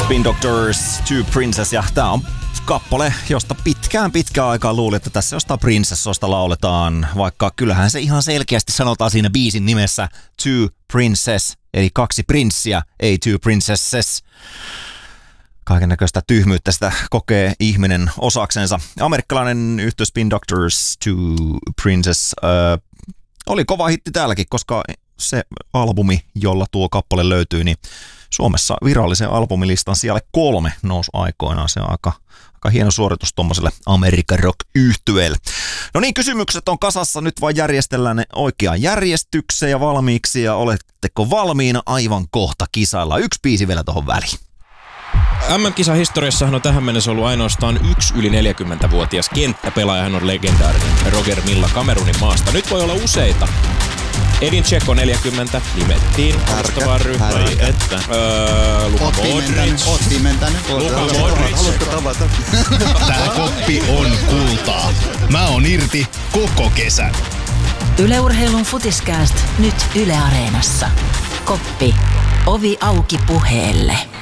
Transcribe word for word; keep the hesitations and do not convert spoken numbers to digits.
Spin Doctors, Two Princess, ja tää on kappale, josta pitkään pitkään aikaa luulin, että tässä jostain prinsessosta lauletaan, vaikka kyllähän se ihan selkeästi sanotaan siinä biisin nimessä Two Princess, eli kaksi prinssiä, ei Two Princesses. Kaikennäköistä tyhmyyttä sitä kokee ihminen osaksensa. Amerikkalainen yhtye Spin Doctors, Two Princess, äh, oli kova hitti täälläkin, koska se albumi, jolla tuo kappale löytyy, niin Suomessa virallisen albumilistan siellä kolme nousi aikoinaan. Se on aika, aika hieno suoritus tommoselle American Rock-yhtyeelle. No niin, kysymykset on kasassa, nyt vaan järjestellään ne oikeaan järjestykseen ja valmiiksi, ja oletteko valmiina aivan kohta kisailla? Yksi biisi vielä tohon väliin. M M-kisahistoriassahan on tähän mennessä ollut ainoastaan yksi yli neljäkymmentävuotias kenttäpelaaja. Hän on legendaarinen Roger Milla Kamerunin maasta. Nyt voi olla useita. Edin Dzeko neljäkymmentä nimettiin alustavaan ryhmään. Että. Öö, Luka Modric. Oot pimentänyt. Luka Modric. Haluatko tavata? Tää koppi on kultaa. Mä oon irti koko kesän. Yle Urheilun Futiskääst nyt Yle Areenassa. Koppi. Ovi auki puheelle.